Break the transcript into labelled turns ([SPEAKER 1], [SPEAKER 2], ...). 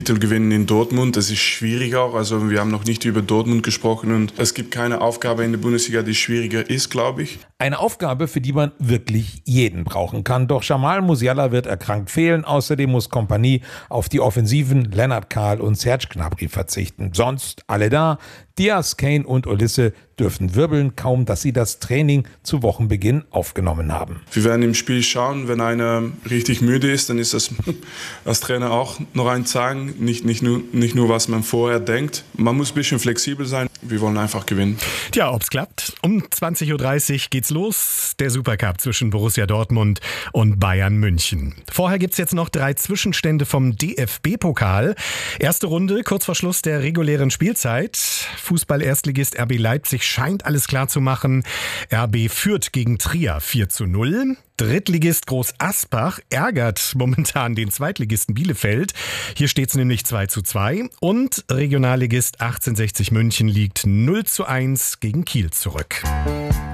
[SPEAKER 1] Titel gewinnen in Dortmund, das ist schwierig auch. Also wir haben noch nicht über Dortmund gesprochen und es gibt keine Aufgabe in der Bundesliga, die schwieriger ist, glaube ich.
[SPEAKER 2] Eine Aufgabe, für die man wirklich jeden brauchen kann. Doch Jamal Musiala wird erkrankt fehlen. Außerdem muss Kompanie auf die Offensiven Lennart Kahl und Serge Gnabry verzichten. Sonst alle da. Diaz, Kane und Olise dürfen wirbeln, kaum dass sie das Training zu Wochenbeginn aufgenommen haben.
[SPEAKER 1] Wir werden im Spiel schauen, wenn einer richtig müde ist, dann ist das als Trainer auch noch ein Zeigen, nicht nur, was man vorher denkt. Man muss ein bisschen flexibel sein, wir wollen einfach gewinnen.
[SPEAKER 3] Tja, ob's klappt. Um 20.30 Uhr geht's los, der Supercup zwischen Borussia Dortmund und Bayern München. Vorher gibt's jetzt noch 3 Zwischenstände vom DFB-Pokal. Erste Runde, kurz vor Schluss der regulären Spielzeit. Fußball-Erstligist RB Leipzig scheint alles klar zu machen. RB führt gegen Trier 4:0. Drittligist Groß Asbach ärgert momentan den Zweitligisten Bielefeld. Hier steht es nämlich 2:2. Und Regionalligist 1860 München liegt 0:1 gegen Kiel zurück.